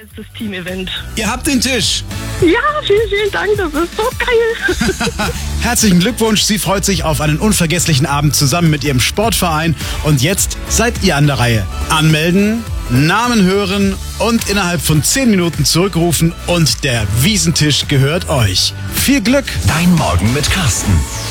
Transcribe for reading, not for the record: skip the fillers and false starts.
letztes Team-Event. Ihr habt den Tisch. Ja, vielen, vielen Dank, das ist so geil. Herzlichen Glückwunsch, sie freut sich auf einen unvergesslichen Abend zusammen mit ihrem Sportverein. Und jetzt seid ihr an der Reihe. Anmelden, Namen hören und innerhalb von 10 Minuten zurückrufen und der Wiesentisch gehört euch. Viel Glück! Dein Morgen mit Carsten.